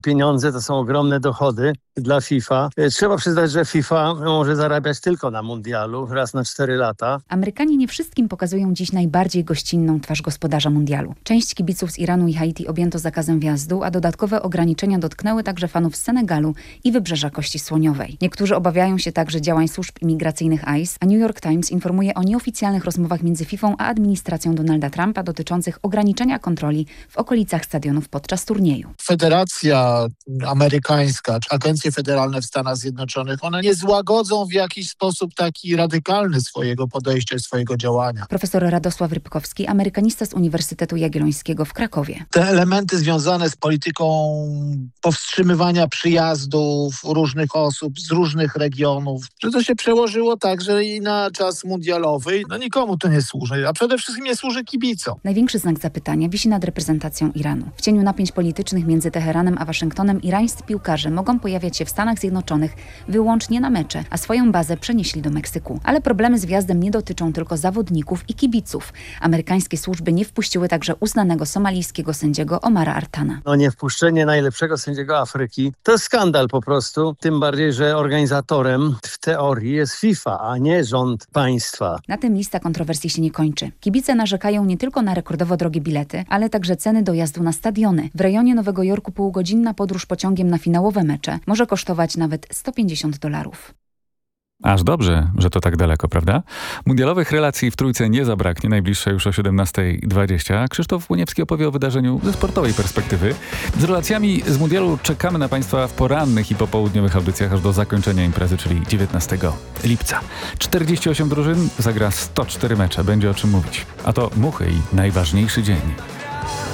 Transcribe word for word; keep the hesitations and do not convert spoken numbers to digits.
pieniądze, to są ogromne dochody dla FIFA. Trzeba przyznać, że FIFA może zarabiać tylko na mundialu raz na cztery lata. Amerykanie nie wszystkim pokazują dziś najbardziej gościnną twarz gospodarza mundialu. Część kibiców z Iranu i Haiti objęto zakazem wjazdu, a dodatkowe ograniczenia dotknęły także fanów z Senegalu i Wybrzeża Kości Słoniowej. Niektórzy obawiają się także działań służb imigracyjnych I C E, a New York Times informuje o nieoficjalnych rozmowach między FIFA a administracją Donalda Trumpa dotyczących ograniczenia kontroli w okolicach stadionów podczas turnieju. Federacja amerykańska, czy agencje federalne w Stanach Zjednoczonych, one nie złagodzą w jakiś sposób taki radykalny swojego podejścia i swojego działania. Profesor Radosław Rybkowski, amerykanista z Uniwersytetu Jagiellońskiego w Krakowie. Te elementy związane z polityką powstrzymywania przyjazdów różnych osób z różnych regionów, że to się przełożyło także i na czas mundialowy. No nikomu to nie służy, a przede wszystkim nie służy kibicom. Największy znak zapytania wisi nad reprezentacją Iranu. W cieniu napięć politycznych między Teheranem a Waszyngtonem irańscy piłkarze mogą pojawiać się w Stanach Zjednoczonych wyłącznie na mecze, a swoją bazę przenieśli do Meksyku. Ale problemy z wjazdem nie dotyczą tylko zawodników i kibiców. Amerykańskie służby nie wpuściły także uznanego somalijskiego sędziego Omara Artana. No nie wpuszczenie najlepszego sędziego Afryki to skandal po prostu, tym bardziej, że organizatorem w teorii jest FIFA, a nie rząd państwa. Na tym lista kontrowersji się nie kończy. Kibice narzekają nie tylko na rekordowo drogie bilety, ale także ceny dojazdu na stadiony. W rejonie Nowego Jorku półgodzinna podróż pociągiem na finałowe mecze może kosztować nawet sto pięćdziesiąt dolarów. Aż dobrze, że to tak daleko, prawda? Mundialowych relacji w Trójce nie zabraknie, najbliższe już o siedemnasta dwadzieścia. Krzysztof Łuniewski opowie o wydarzeniu ze sportowej perspektywy. Z relacjami z Mundialu czekamy na Państwa w porannych i popołudniowych audycjach aż do zakończenia imprezy, czyli dziewiętnastego lipca. czterdzieści osiem drużyn zagra sto cztery mecze, będzie o czym mówić. A to muchy i najważniejszy dzień.